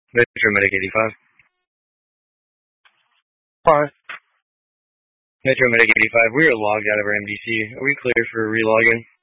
Metro Medic 85. Fine. Metro Medic 85, we are logged out of our MDC. Are we clear for relogin?